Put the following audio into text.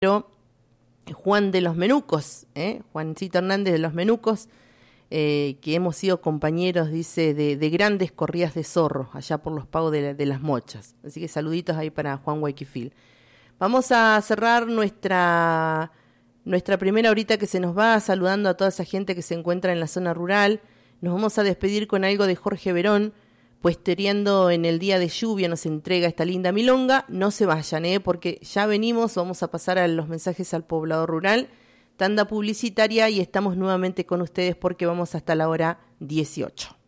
Juan de los Menucos, Juancito Hernández de los Menucos, que hemos sido compañeros, dice, de grandes corridas de zorro, allá por los pagos de las Mochas. Así que saluditos ahí para Juan Guayquifil. Vamos a cerrar nuestra primera horita que se nos va, saludando a toda esa gente que se encuentra en la zona rural. Nos vamos a despedir con algo de Jorge Verón, pues teriendo en el día de lluvia nos entrega esta linda milonga. No se vayan, porque ya venimos, vamos a pasar a los mensajes al poblador rural, tanda publicitaria, y estamos nuevamente con ustedes porque vamos hasta la hora 18.